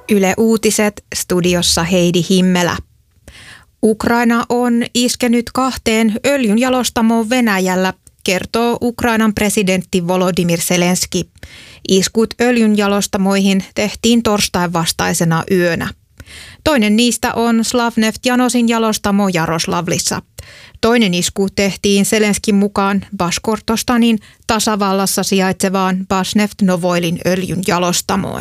Yle Uutiset, studiossa Heidi Himmelä. Ukraina on iskenyt 2 öljynjalostamoon Venäjällä, kertoo Ukrainan presidentti Volodymyr Zelenskyi. Iskut öljynjalostamoihin tehtiin torstain vastaisena yönä. Toinen niistä on Slavneft-Janosin jalostamo Jaroslavlissa. Toinen isku tehtiin Zelenskyin mukaan Bashkortostanin tasavallassa sijaitsevaan Basneft-Novoilin öljynjalostamoon.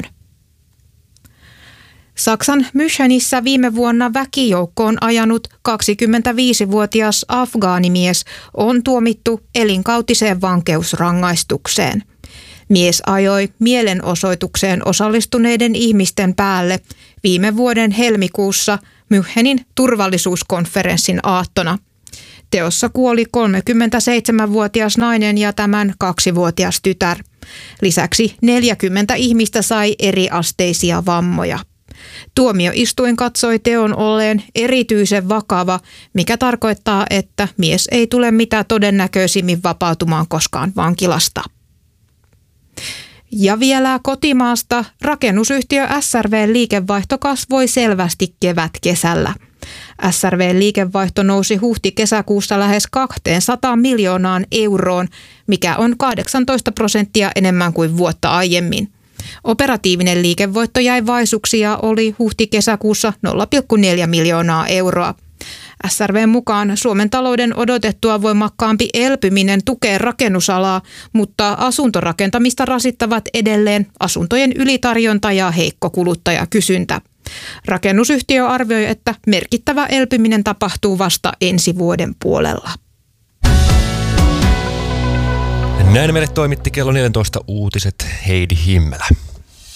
Saksan Münchenissä viime vuonna väkijoukkoon ajanut 25-vuotias afgaanimies on tuomittu elinkautiseen vankeusrangaistukseen. Mies ajoi mielenosoitukseen osallistuneiden ihmisten päälle viime vuoden helmikuussa Münchenin turvallisuuskonferenssin aattona. Teossa kuoli 37-vuotias nainen ja tämän 2-vuotias tytär. Lisäksi 40 ihmistä sai eriasteisia vammoja. Tuomioistuin katsoi teon olleen erityisen vakava, mikä tarkoittaa, että mies ei tule mitä todennäköisimmin vapautumaan koskaan vankilasta. Ja vielä kotimaasta rakennusyhtiö SRV:n liikevaihto kasvoi selvästi kevätkesällä. SRV:n liikevaihto nousi huhti-kesäkuussa lähes 200 miljoonaan euroon, mikä on 18% enemmän kuin vuotta aiemmin. Operatiivinen liikevoitto jäi vaisuksi ja oli huhti-kesäkuussa 0,4 miljoonaa euroa. SRV:n mukaan Suomen talouden odotettua voimakkaampi elpyminen tukee rakennusalaa, mutta asuntorakentamista rasittavat edelleen asuntojen ylitarjonta ja heikko kuluttajakysyntä. Rakennusyhtiö arvioi, että merkittävä elpyminen tapahtuu vasta ensi vuoden puolella. Näin meille toimitti kello 14 uutiset Heidi Himmelä.